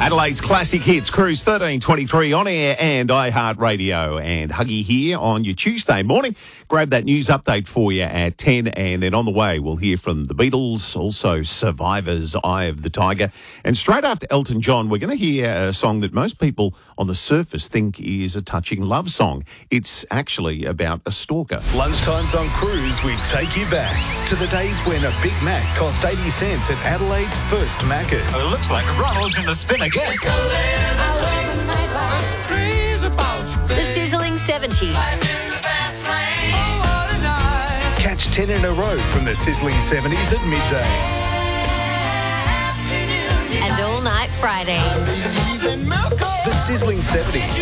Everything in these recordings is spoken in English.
Adelaide's classic hits, Cruise 1323 on air and iHeartRadio. And Huggy here on your Tuesday morning. Grab that news update for you at 10, and then on the way we'll hear from the Beatles, also Survivor's Eye of the Tiger. And straight after Elton John, we're going to hear a song that most people on the surface think is a touching love song. It's actually about a stalker. Lunchtimes on Cruise, we take you back to the days when a Big Mac cost 80 cents at Adelaide's first Macca's. It looks like Ronald's in the spin again. The sizzling 70s. Catch 10 in a row from the sizzling 70s at midday. And all night Fridays. The sizzling 70s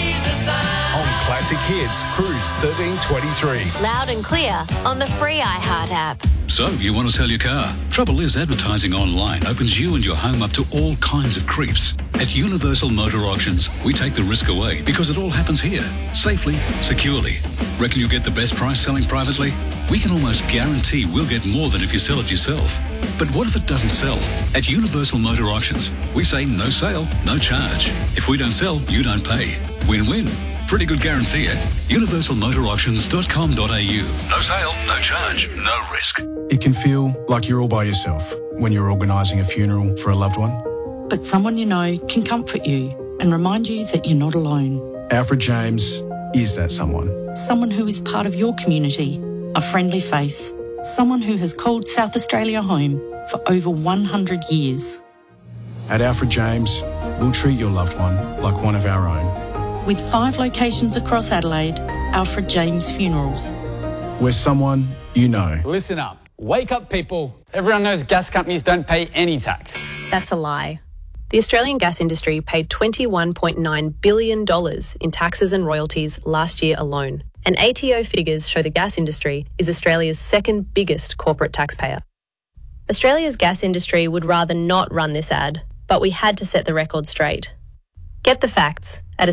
on Classic Hits, Cruise 1323. Loud and clear on the free iHeart app. So, you want to sell your car? Trouble is, advertising online opens you and your home up to all kinds of creeps. At Universal Motor Auctions, we take the risk away because it all happens here, safely, securely. Reckon you'll get the best price selling privately? We can almost guarantee we'll get more than if you sell it yourself. But what if it doesn't sell? At Universal Motor Auctions, we say no sale, no charge. If we don't sell, you don't pay. Win-win. Pretty good guarantee at universalmotorauctions.com.au. No sale, no charge, no risk. It can feel like you're all by yourself when you're organising a funeral for a loved one. But someone you know can comfort you and remind you that you're not alone. Alfred James is that someone. Someone who is part of your community, a friendly face, someone who has called South Australia home for over 100 years. At Alfred James, we'll treat your loved one like one of our own. With 5 locations across Adelaide, Alfred James Funerals. We're someone you know. Listen up. Wake up, people. Everyone knows gas companies don't pay any tax. That's a lie. The Australian gas industry paid $21.9 billion in taxes and royalties last year alone. And ATO figures show the gas industry is Australia's second biggest corporate taxpayer. Australia's gas industry would rather not run this ad, but we had to set the record straight. Get the facts at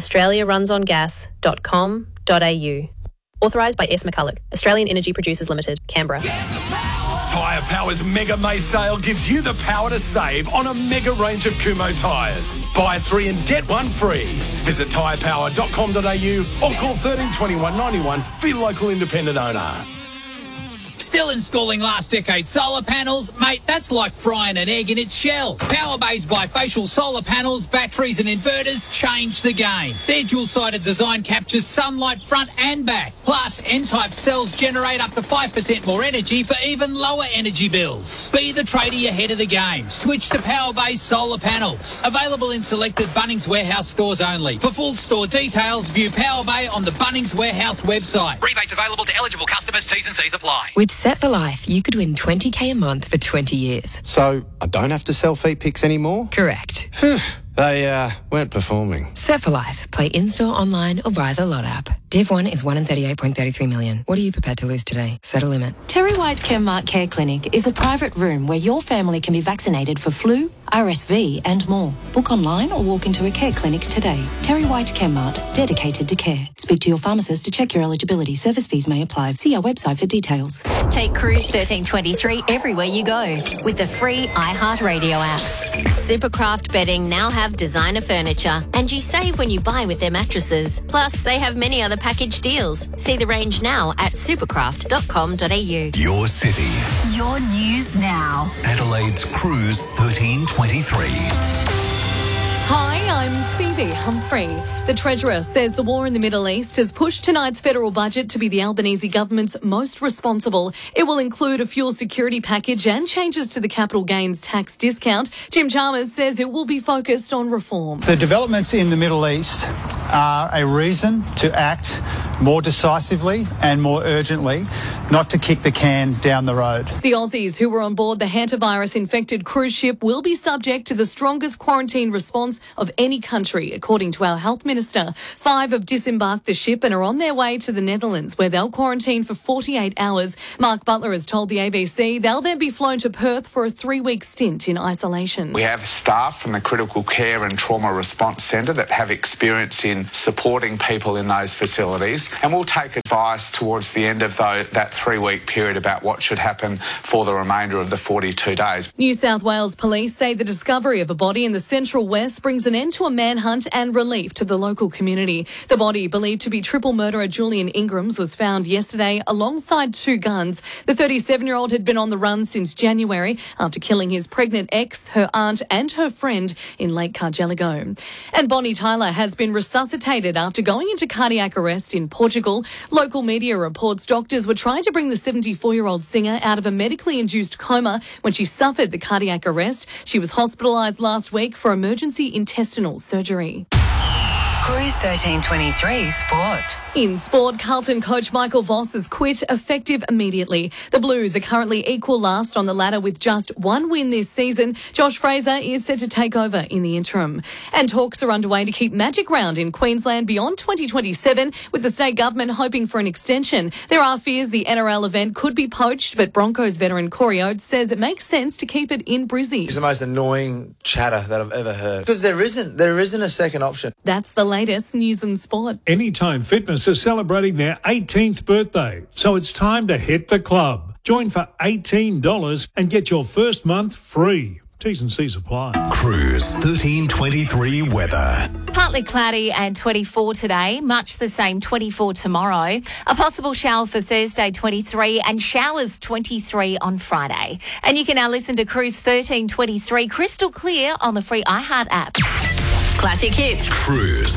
australiarunsongas.com.au. Authorised by S. McCulloch, Australian Energy Producers Limited, Canberra. Tyre Power's Mega May sale gives you the power to save on a mega range of Kumho tyres. Buy 3 and get 1 free. Visit tyrepower.com.au or call 13 21 91 for your local independent owner. Still installing last decade solar panels? Mate, that's like frying an egg in its shell. Powerbay's bifacial solar panels, batteries and inverters change the game. Their dual-sided design captures sunlight front and back. Plus, N-type cells generate up to 5% more energy for even lower energy bills. Be the tradie ahead of the game. Switch to Powerbay's solar panels. Available in selected Bunnings Warehouse stores only. For full store details, view Powerbay on the Bunnings Warehouse website. Rebates available to eligible customers. T's and C's apply. With Set for Life, you could win $20,000 a month for 20 years. So, I don't have to sell feet pics anymore? Correct. They weren't performing. Set for Life. Play in-store, online or via the Lot app. Div 1 is 1 in 38.33 million. What are you prepared to lose today? Set a limit. Terry White Chemart Care Clinic is a private room where your family can be vaccinated for flu, RSV and more. Book online or walk into a care clinic today. Terry White Chemart, dedicated to care. Speak to your pharmacist to check your eligibility. Service fees may apply. See our website for details. Take Cruise 1323 everywhere you go with the free iHeartRadio app. Supercraft Bedding now have designer furniture, and you save when you buy with their mattresses. Plus, they have many other package deals. See the range now at supercraft.com.au. Your city. Your news now. Adelaide's Cruise 1323. Hi, I'm Phoebe Humphrey. The Treasurer says the war in the Middle East has pushed tonight's federal budget to be the Albanese government's most responsible. It will include a fuel security package and changes to the capital gains tax discount. Jim Chalmers says it will be focused on reform. The developments in the Middle East are a reason to act more decisively and more urgently, not to kick the can down the road. The Aussies who were on board the hantavirus-infected cruise ship will be subject to the strongest quarantine response of any country, according to our health minister. 5 have disembarked the ship and are on their way to the Netherlands, where they'll quarantine for 48 hours. Mark Butler has told the ABC they'll then be flown to Perth for a 3-week stint in isolation. We have staff from the Critical Care and Trauma Response Centre that have experience in supporting people in those facilities. And we'll take advice towards the end of that 3-week period about what should happen for the remainder of the 42 days. New South Wales police say the discovery of a body in the Central West brings an end to a manhunt and relief to the local community. The body, believed to be triple murderer Julian Ingrams, was found yesterday alongside 2 guns. The 37-year-old had been on the run since January after killing his pregnant ex, her aunt and her friend in Lake Cargelligo. And Bonnie Tyler has been resuscitated after going into cardiac arrest in Portugal. Local media reports doctors were trying to bring the 74-year-old singer out of a medically induced coma when she suffered the cardiac arrest. She was hospitalised last week for emergency intestinal surgery. Cruise 1323 Sport. In sport, Carlton coach Michael Voss has quit effective immediately. The Blues are currently equal last on the ladder with just 1 win this season. Josh Fraser is set to take over in the interim. And talks are underway to keep Magic Round in Queensland beyond 2027, with the state government hoping for an extension. There are fears the NRL event could be poached, but Broncos veteran Corey Oates says it makes sense to keep it in Brizzy. It's the most annoying chatter that I've ever heard. Because there isn't a second option. That's the latest news and sport. Anytime Fitness is celebrating their 18th birthday, so it's time to hit the club. Join for $18 and get your first month free. T's and C's apply. Cruise 1323 weather. Partly cloudy and 24 today, much the same 24 tomorrow. A possible shower for Thursday 23 and showers 23 on Friday. And you can now listen to Cruise 1323 crystal clear on the free iHeart app. Classic hits. Cruise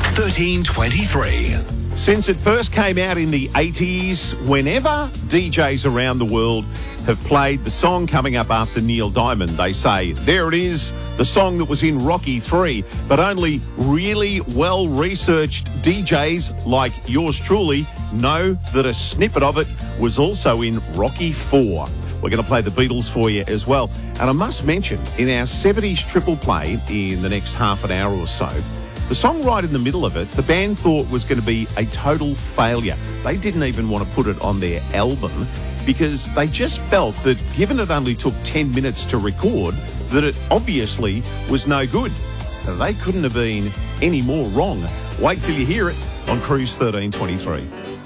1323. Since it first came out in the 80s, whenever DJs around the world have played the song coming up after Neil Diamond, they say, there it is, the song that was in Rocky 3, but only really well-researched DJs like yours truly know that a snippet of it was also in Rocky 4. We're going to play the Beatles for you as well. And I must mention, in our 70s triple play in the next half an hour or so, the song right in the middle of it, the band thought was going to be a total failure. They didn't even want to put it on their album because they just felt that given it only took 10 minutes to record, that it obviously was no good. They couldn't have been any more wrong. Wait till you hear it on Cruise 1323.